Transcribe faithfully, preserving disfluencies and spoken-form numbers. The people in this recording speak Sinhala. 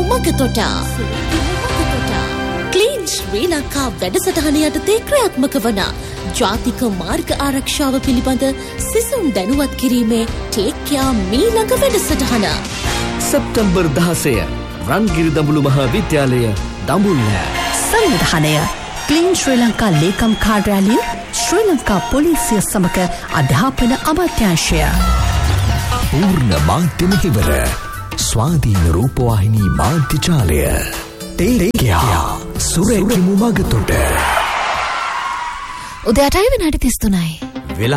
මගතොට ක්ලීන් ශ්‍රී ලංකා වැඩසටහන යටතේ ක්‍රියාත්මක වන ජාතික මාර්ග ආරක්ෂාව පිළිබඳ සිසුන් දැනුවත් කිරීමේ ටේක් කෙයා මීළඟ වැඩසටහන සැප්තැම්බර් දහසය රන්ගිරි දඹුලු මහා විද්‍යාලය දඹුල්ල. සංවිධානය ක්ලීන් ශ්‍රී ලංකා ලේකම් කාර්යාලය ශ්‍රී ලංකා පොලිසිය සමග අධ්‍යාපන අමාත්‍යාංශය. පූර්ණ මාධ්‍ය මෙහෙවර ස්වාධීන රූපවාහිනී මාධ්‍ය ජාලය තේරෙකයා සුරේකිමු මගතොට. උදෑටයි විනාඩි තිස් තුනයි.